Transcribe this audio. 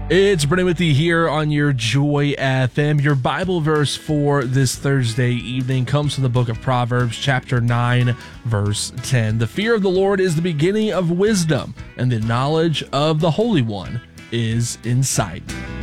It's Brennan with you here on your Joy FM. Your Bible verse for this Thursday evening comes from the book of Proverbs, chapter 9, verse 10. The fear of the Lord is the beginning of wisdom, and the knowledge of the Holy One is insight.